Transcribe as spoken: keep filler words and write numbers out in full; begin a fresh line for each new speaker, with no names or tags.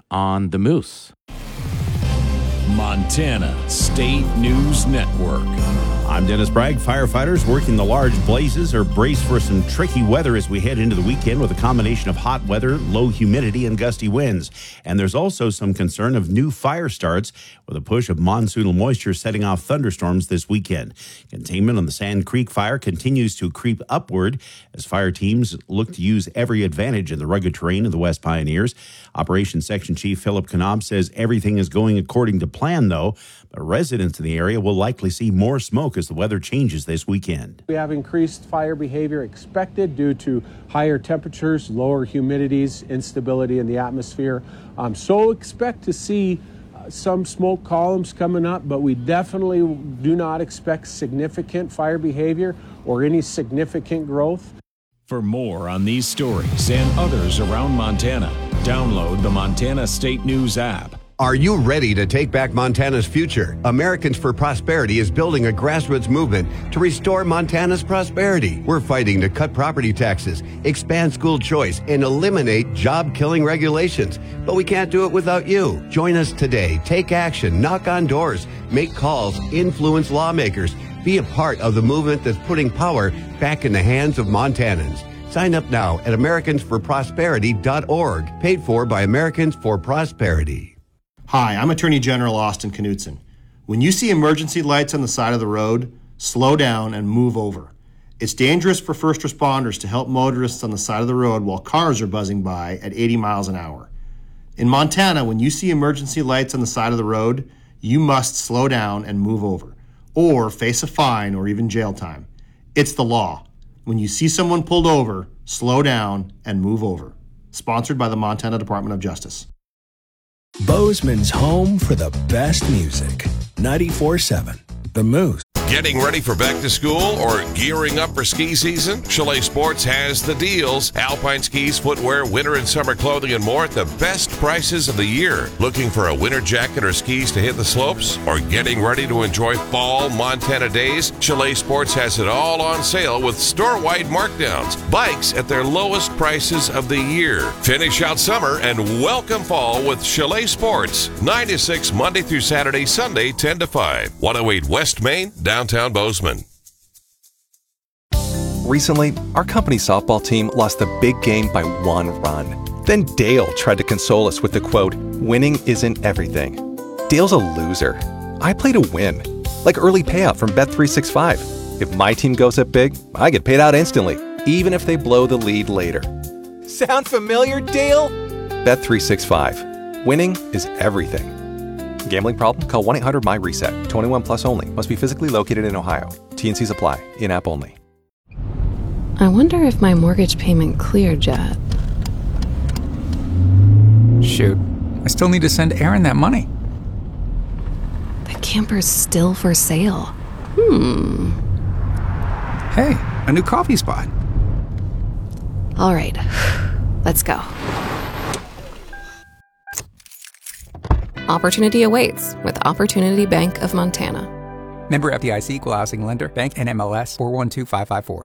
on the Moose.
Montana State News Network.
I'm Dennis Bragg. Firefighters working the large blazes are braced for some tricky weather as we head into the weekend with a combination of hot weather, low humidity, and gusty winds. And there's also some concern of new fire starts with a push of monsoonal moisture setting off thunderstorms this weekend. Containment on the Sand Creek fire continues to creep upward as fire teams look to use every advantage in the rugged terrain of the West Pioneers. Operations Section Chief Philip Knob says everything is going according to plan, though. But residents in the area will likely see more smoke as the weather changes this weekend.
We have increased fire behavior expected due to higher temperatures, lower humidities, instability in the atmosphere. Um, so expect to see uh, some smoke columns coming up, but we definitely do not expect significant fire behavior or any significant growth.
For more on these stories and others around Montana, download the Montana State News app.
Are you ready to take back Montana's future? Americans for Prosperity is building a grassroots movement to restore Montana's prosperity. We're fighting to cut property taxes, expand school choice, and eliminate job-killing regulations. But we can't do it without you. Join us today. Take action. Knock on doors. Make calls. Influence lawmakers. Be a part of the movement that's putting power back in the hands of Montanans. Sign up now at Americans for Prosperity dot org. Paid for by Americans for Prosperity.
Hi, I'm Attorney General Austin Knudsen. When you see emergency lights on the side of the road, slow down and move over. It's dangerous for first responders to help motorists on the side of the road while cars are buzzing by at eighty miles an hour. In Montana, when you see emergency lights on the side of the road, you must slow down and move over, or face a fine or even jail time. It's the law. When you see someone pulled over, slow down and move over. Sponsored by the Montana Department of Justice.
Bozeman's home for the best music. ninety-four point seven The Moose.
Getting ready for back to school or gearing up for ski season? Chalet Sports has the deals. Alpine skis, footwear, winter and summer clothing, and more at the best prices of the year. Looking for a winter jacket or skis to hit the slopes? Or getting ready to enjoy fall Montana days? Chalet Sports has it all on sale with store-wide markdowns. Bikes at their lowest prices of the year. Finish out summer and welcome fall with Chalet Sports. nine to six Monday through Saturday, Sunday ten to five. one oh eight West Main, downtown Bozeman.
Recently, our company softball team lost the big game by one run. Then Dale tried to console us with the quote, "Winning isn't everything." Dale's a loser. I play to win. Like early payout from Bet three sixty-five. If my team goes up big, I get paid out instantly, even if they blow the lead later. Sound familiar, Dale? Bet three sixty-five. Winning is everything. Gambling problem? Call one eight hundred M Y reset. twenty-one plus only. Must be physically located in Ohio. T and Cs apply. In-app only.
I wonder if my mortgage payment cleared yet.
Shoot. I still need to send Aaron that money.
The camper's still for sale. Hmm.
Hey, a new coffee spot.
All right. Let's go. Opportunity awaits with Opportunity Bank of Montana.
Member F D I C, Equal Housing Lender, Bank N M L S four one two five five four.